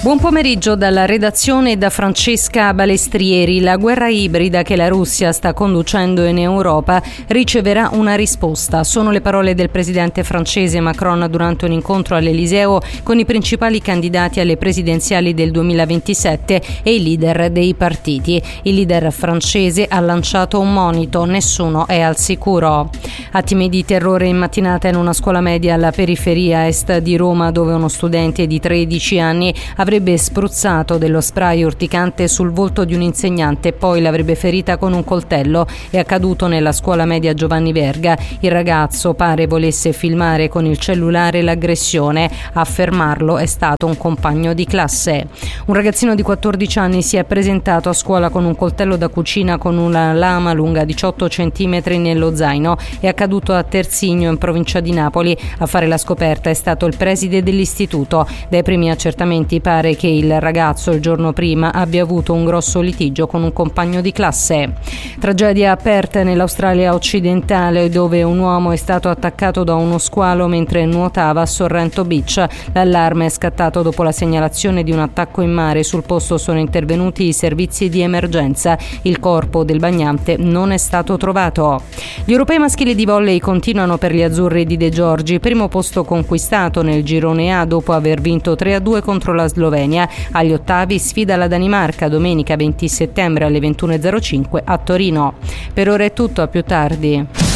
Buon pomeriggio dalla redazione da Francesca Balestrieri. La guerra ibrida che la Russia sta conducendo in Europa riceverà una risposta. Sono le parole del presidente francese Macron durante un incontro all'Eliseo con i principali candidati alle presidenziali del 2027 e i leader dei partiti. Il leader francese ha lanciato un monito: nessuno è al sicuro. Attimi di terrore in mattinata in una scuola media alla periferia est di Roma, dove uno studente di 13 anni avrebbe spruzzato dello spray urticante sul volto di un insegnante, poi l'avrebbe ferita con un coltello. È accaduto nella scuola media Giovanni Verga. Il ragazzo pare volesse filmare con il cellulare l'aggressione. A fermarlo è stato un compagno di classe. Un ragazzino di 14 anni si è presentato a scuola con un coltello da cucina con una lama lunga 18 cm nello zaino. È accaduto a Terzigno, in provincia di Napoli. A fare la scoperta è stato il preside dell'istituto. Dai primi accertamenti pare che il ragazzo il giorno prima abbia avuto un grosso litigio con un compagno di classe. Tragedia a Perth, nell'Australia occidentale, dove un uomo è stato attaccato da uno squalo mentre nuotava a Sorrento Beach. L'allarme è scattato dopo la segnalazione di un attacco in mare. Sul posto sono intervenuti i servizi di emergenza. Il corpo del bagnante non è stato trovato. Gli europei maschili di volley continuano per gli azzurri di De Giorgi, primo posto conquistato nel girone A dopo aver vinto 3-2 contro la Slovenia. Agli ottavi sfida la Danimarca domenica 20 settembre alle 21:05 a Torino. Per ora è tutto, a più tardi.